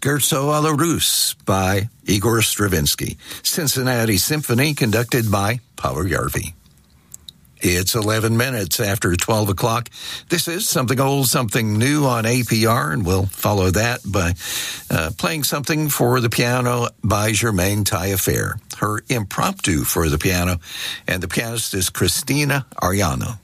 Scherzo alla Russe by Igor Stravinsky. Cincinnati Symphony conducted by Paolo Jarvi. It's 11 minutes after 12 o'clock. This is Something Old, Something New on APR, and we'll follow that by playing something for the piano by Germaine Taillefer, her impromptu for the piano, and the pianist is Christina Ariano.